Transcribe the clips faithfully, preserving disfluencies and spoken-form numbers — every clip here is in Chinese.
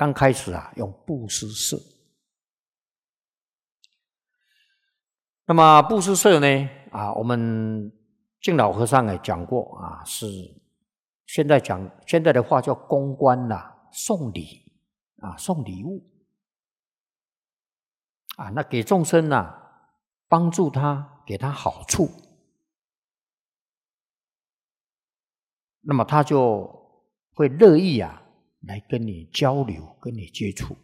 刚开始啊用布施社。那么布施社呢啊，我们净老和尚也讲过啊，是现在讲现在的话叫公关啦，送礼啊，送礼物啊，那给众生啊，帮助他，给他好处，那么他就会乐意啊来跟你交流，跟你接触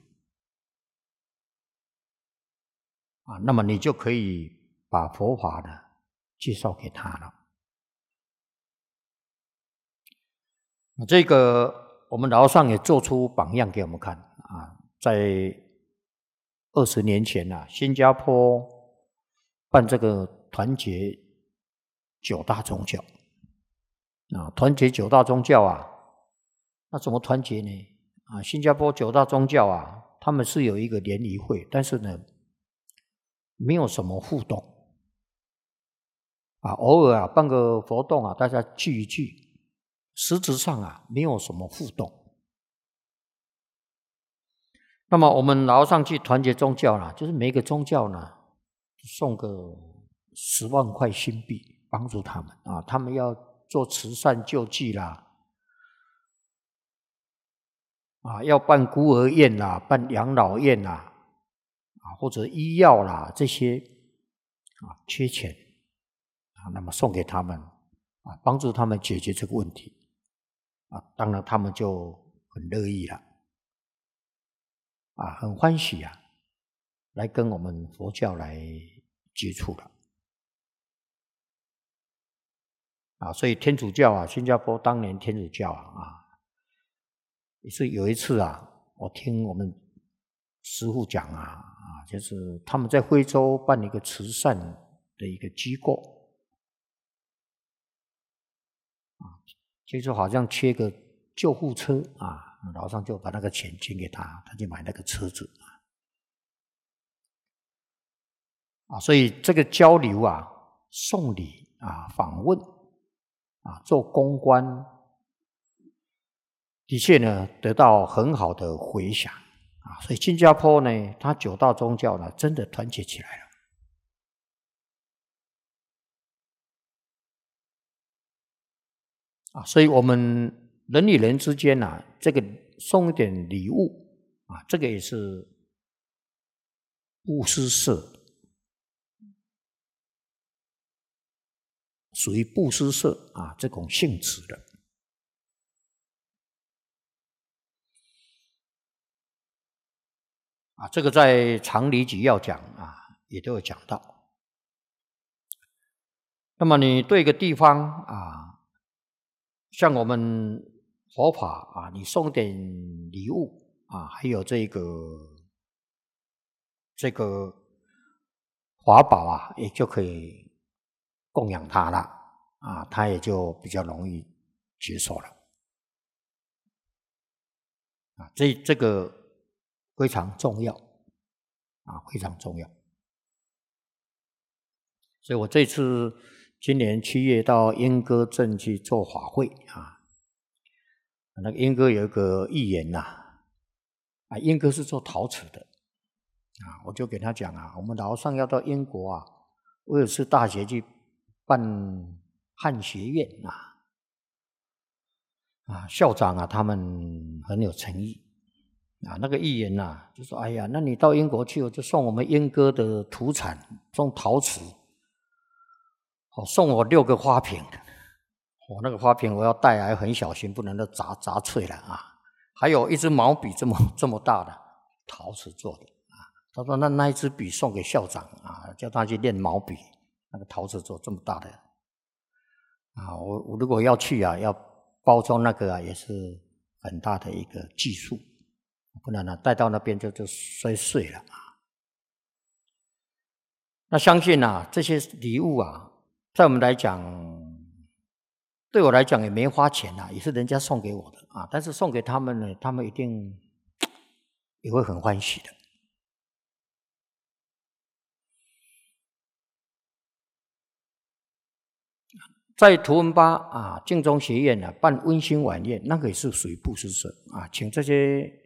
啊，那么你就可以把佛法呢介绍给他了。这个我们老和尚也做出榜样给我们看啊，在二十年前啊，新加坡办这个团结九大宗教啊，团结九大宗教啊，那怎么团结呢？啊，新加坡九大宗教啊，他们是有一个联谊会，但是呢，没有什么互动啊，偶尔啊办个活动啊，大家聚一聚。实质上啊，没有什么互动。那么我们老和尚去团结宗教啦，就是每个宗教呢送个十万块新币帮助他们啊，他们要做慈善救济啦，啊，要办孤儿院啦，办养老院啦，啊，或者医药啦这些啊缺钱啊，那么送给他们啊，帮助他们解决这个问题。啊，当然他们就很乐意了，啊，很欢喜啊，来跟我们佛教来接触了，啊，所以天主教啊，新加坡当年天主教啊，啊，也是有一次啊，我听我们师父讲啊，啊，就是他们在徽州办一个慈善的一个机构，啊。就是好像缺个救护车啊，老和尚就把那个钱捐给他，他就买那个车子啊。所以这个交流啊、送礼啊、访问啊、做公关，的确呢得到很好的回响啊。所以新加坡呢，它九大宗教呢真的团结起来了。啊，所以我们人与人之间啊，这个送一点礼物啊，这个也是布施社，属于布施社啊这种性质的。啊，这个在常理举要讲啊，也都有讲到。那么你对一个地方啊，像我们佛法啊，你送点礼物啊，还有这个这个法宝啊，也就可以供养他了啊，他也就比较容易接受了啊。这这个非常重要啊，非常重要。所以我这次今年七月到莺歌镇去做法会啊，那个莺歌有一个议员呐，啊，莺歌是做陶瓷的啊，我就给他讲啊，我们老和尚要到英国啊，威尔士大学去办汉学院啊，啊，校长啊，他们很有诚意啊，那个议员呐，就说，哎呀，那你到英国去，我就送我们莺歌的土产，送陶瓷。哦，送我六个花瓶，我、哦、那个花瓶我要带来很小心，不能都砸砸碎了啊。还有一支毛笔这么这么大的陶瓷做的啊。他说那那一支笔送给校长啊，叫他去练毛笔，那个陶瓷做这么大的啊。我我如果要去啊，要包装那个啊，也是很大的一个技术，不然呢带到那边就就摔碎了啊。那相信啊，这些礼物啊。在我们来讲，对我来讲也没花钱啊，也是人家送给我的啊。但是送给他们呢，他们一定也会很欢喜的。在图文巴啊净宗学院呢、啊、办温馨晚宴，那个也是属于布施社啊，请这些